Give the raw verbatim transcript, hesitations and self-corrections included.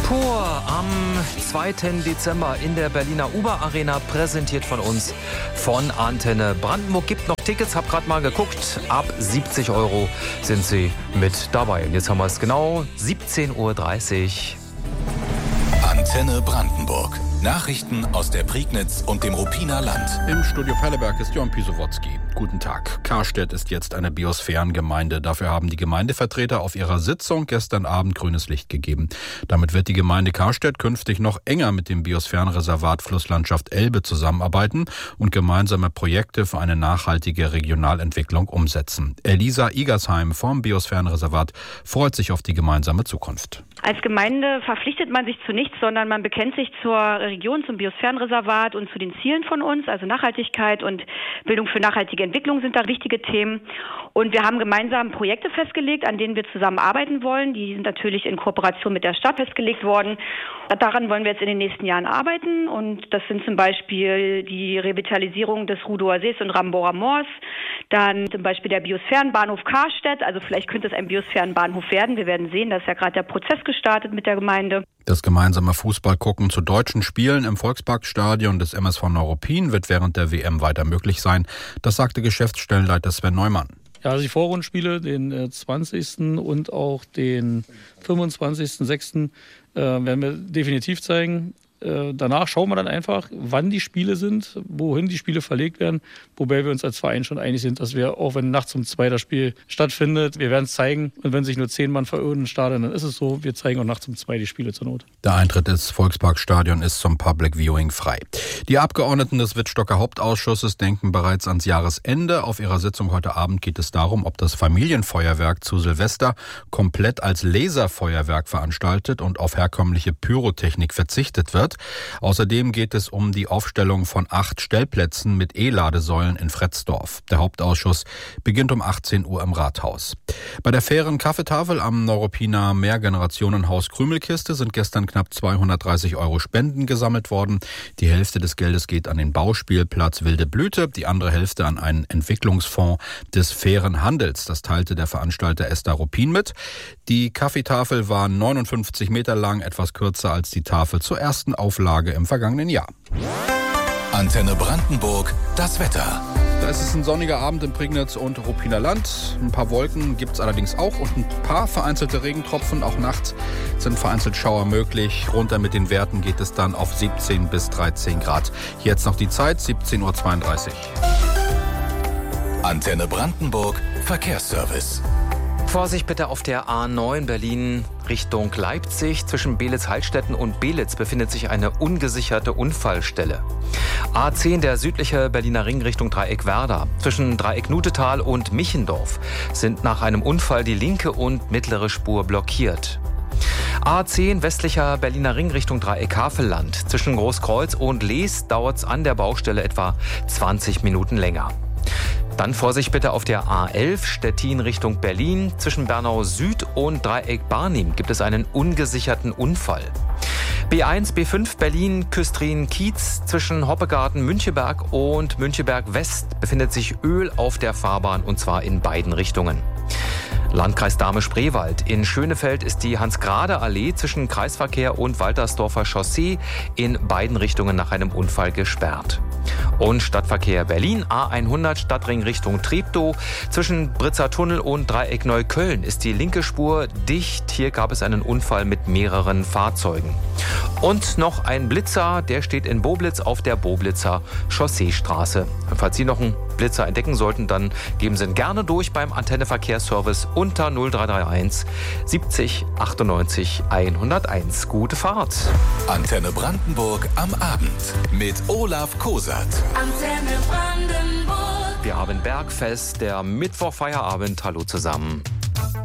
Pur am zweiten Dezember in der Berliner Uber Arena, präsentiert von uns von Antenne Brandenburg. Gibt noch Tickets, hab gerade mal geguckt. Ab siebzig Euro sind sie mit dabei. Und jetzt haben wir es genau siebzehn Uhr dreißig. Antenne Brandenburg. Nachrichten aus der Prignitz und dem Ruppiner Land. Im Studio Perleberg ist Jörn Pisowotzki. Guten Tag. Karstedt ist jetzt eine Biosphärengemeinde. Dafür haben die Gemeindevertreter auf ihrer Sitzung gestern Abend grünes Licht gegeben. Damit wird die Gemeinde Karstedt künftig noch enger mit dem Biosphärenreservat Flusslandschaft Elbe zusammenarbeiten und gemeinsame Projekte für eine nachhaltige Regionalentwicklung umsetzen. Elisa Igersheim vom Biosphärenreservat freut sich auf die gemeinsame Zukunft. Als Gemeinde verpflichtet man sich zu nichts, sondern man bekennt sich zur Region, zum Biosphärenreservat und zu den Zielen von uns. Also Nachhaltigkeit und Bildung für nachhaltige Entwicklung sind da wichtige Themen. Und wir haben gemeinsam Projekte festgelegt, an denen wir zusammenarbeiten wollen. Die sind natürlich in Kooperation mit der Stadt festgelegt worden. Daran wollen wir jetzt in den nächsten Jahren arbeiten. Und das sind zum Beispiel die Revitalisierung des Rudower Sees und Ramboer Moors. Dann zum Beispiel der Biosphärenbahnhof Karstedt. Also vielleicht könnte es ein Biosphärenbahnhof werden. Wir werden sehen, da ist ja gerade der Prozess gestartet mit der Gemeinde. Das gemeinsame Fußballgucken zu deutschen Spielen im Volksparkstadion des M S V Neuruppin wird während der W M weiter möglich sein. Das sagte Geschäftsstellenleiter Sven Neumann. Ja, also die Vorrundenspiele, den zwanzigsten und auch den fünfundzwanzigsten sechsten äh, werden wir definitiv zeigen. Äh, danach schauen wir dann einfach, wann die Spiele sind, wohin die Spiele verlegt werden, wobei wir uns als Verein schon einig sind, dass wir, auch wenn nachts um zwei das Spiel stattfindet, wir werden es zeigen. Und wenn sich nur zehn Mann verirren im Stadion, dann ist es so, wir zeigen auch nachts um zwei die Spiele zur Not. Der Eintritt ins Volksparkstadion ist zum Public Viewing frei. Die Abgeordneten des Wittstocker Hauptausschusses denken bereits ans Jahresende. Auf ihrer Sitzung heute Abend geht es darum, ob das Familienfeuerwerk zu Silvester komplett als Laserfeuerwerk veranstaltet und auf herkömmliche Pyrotechnik verzichtet wird. Außerdem geht es um die Aufstellung von acht Stellplätzen mit E-Ladesäulen in Fretzdorf. Der Hauptausschuss beginnt um achtzehn Uhr im Rathaus. Bei der fairen Kaffeetafel am Neuruppiner Mehrgenerationenhaus Krümelkiste sind gestern knapp zweihundertdreißig Euro Spenden gesammelt worden. Die Hälfte des Geldes geht an den Bauspielplatz Wilde Blüte, die andere Hälfte an einen Entwicklungsfonds des fairen Handels. Das teilte der Veranstalter Esther Ruppin mit. Die Kaffeetafel war neunundfünfzig Meter lang, etwas kürzer als die Tafel zur ersten Auflage im vergangenen Jahr. Antenne Brandenburg, das Wetter. Da ist es ein sonniger Abend in Prignitz und Ruppiner Land. Ein paar Wolken gibt es allerdings auch und ein paar vereinzelte Regentropfen. Auch nachts sind vereinzelt Schauer möglich. Runter mit den Werten geht es dann auf siebzehn bis dreizehn Grad. Jetzt noch die Zeit, siebzehn Uhr zweiunddreißig. Antenne Brandenburg, Verkehrsservice. Vorsicht bitte auf der A neun Berlin Richtung Leipzig. Zwischen Belitz-Heilstätten und Belitz befindet sich eine ungesicherte Unfallstelle. A zehn, der südliche Berliner Ring Richtung Dreieck-Werder. Zwischen Dreieck-Nutetal und Michendorf sind nach einem Unfall die linke und mittlere Spur blockiert. A zehn, westlicher Berliner Ring Richtung Dreieck-Havelland. Zwischen Großkreuz und Lees dauert es an der Baustelle etwa zwanzig Minuten länger. Dann Vorsicht bitte auf der A elf, Stettin Richtung Berlin. Zwischen Bernau Süd und Dreieck-Barnim gibt es einen ungesicherten Unfall. B eins, B fünf Berlin, Küstrin-Kiez. Zwischen Hoppegarten-Müncheberg und Müncheberg-West befindet sich Öl auf der Fahrbahn, und zwar in beiden Richtungen. Landkreis Dahme-Spreewald. In Schönefeld ist die Hans-Grade-Allee zwischen Kreisverkehr und Waltersdorfer Chaussee in beiden Richtungen nach einem Unfall gesperrt. Und Stadtverkehr Berlin, A hundert, Stadtring Richtung Treptow. Zwischen Britzer Tunnel und Dreieck Neukölln ist die linke Spur dicht. Hier gab es einen Unfall mit mehreren Fahrzeugen. Und noch ein Blitzer, der steht in Boblitz auf der Boblitzer Chausseestraße. Falls Sie noch einen Blitzer entdecken sollten, dann geben Sie ihn gerne durch beim Antenne Verkehrsservice unter null drei drei eins siebzig achtundneunzig hunderteins. Gute Fahrt. Antenne Brandenburg am Abend mit Olaf Kosat. Antenne Brandenburg. Wir haben Bergfest, der Mittwochfeierabend. Hallo zusammen.